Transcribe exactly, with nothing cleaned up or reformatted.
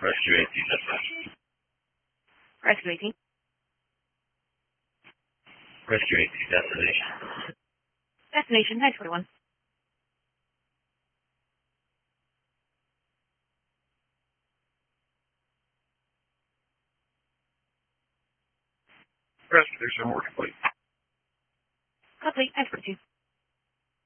Rescue eighteen, dispatch. Rescue eighteen. Rescue eighteen, destination. Destination nine forty-one. Rescue, there's some more complete. Complete nine forty-two.